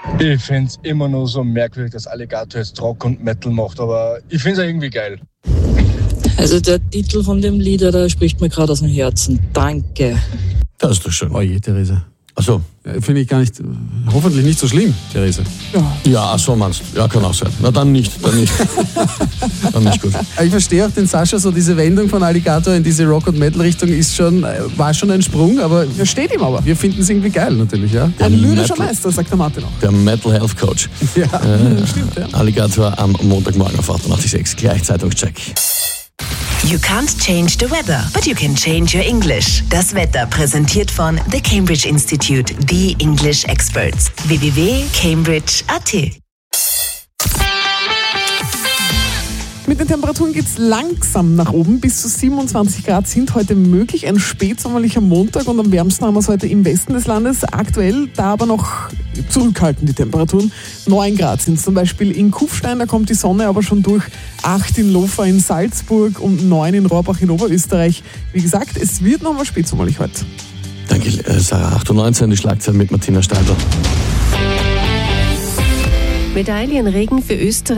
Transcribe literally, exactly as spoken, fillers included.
Ich finde es immer nur so merkwürdig, dass Alligator jetzt Rock und Metal macht, aber ich finde es irgendwie geil. Also der Titel von dem Lied, der spricht mir gerade aus dem Herzen. Danke. Das ist doch schön. Oh je, Therese. Ach so. Ja, finde ich gar nicht, hoffentlich nicht so schlimm, Therese. Ja. Ja, ach so meinst du. Ja, kann auch sein. Na dann nicht, dann nicht. Dann nicht gut. Ich verstehe auch den Sascha, so diese Wendung von Alligator in diese Rock- und Metal-Richtung ist schon, war schon ein Sprung, aber Das steht ihm aber. wir finden es irgendwie geil natürlich, ja. Der Ein lyrischer Metal- Meister, sagt der Martin auch. Der Mental Health Coach. Ja, Äh, Stimmt, ja. Alligator am Montagmorgen auf achtundachtzig Komma sechs. Gleich Zeitungscheck. You can't change the weather, but you can change your English. Das Wetter präsentiert von The Cambridge Institute, the English Experts. w w w punkt cambridge punkt a t. Mit den Temperaturen geht es langsam nach oben. Bis zu siebenundzwanzig Grad sind heute möglich. Ein spätsommerlicher Montag und am wärmsten haben wir es heute im Westen des Landes. Aktuell da aber noch zurückhaltend die Temperaturen. neun Grad sind es zum Beispiel in Kufstein, da kommt die Sonne aber schon durch. acht in Lofa in Salzburg und neun in Rohrbach in Oberösterreich. Wie gesagt, es wird nochmal spätsommerlich heute. Danke, äh, Sarah. acht Uhr neunzehn, die Schlagzeilen mit Martina Steidl. Medaillenregen für Österreich.